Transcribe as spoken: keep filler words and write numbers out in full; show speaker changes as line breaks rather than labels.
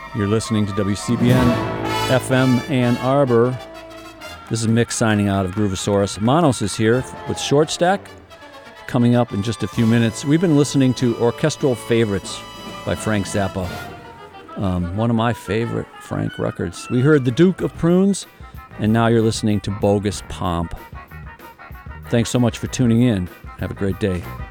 You're listening to W C B N F M Ann Arbor. This is Mick signing out of Groovosaurus. Manos is here with Short Stack. Coming up in just a few minutes, we've been listening to Orchestral Favorites by Frank Zappa. Um, one of my favorite Frank records. We heard The Duke of Prunes, and now you're listening to Bogus Pomp. Thanks so much for tuning in. Have a great day.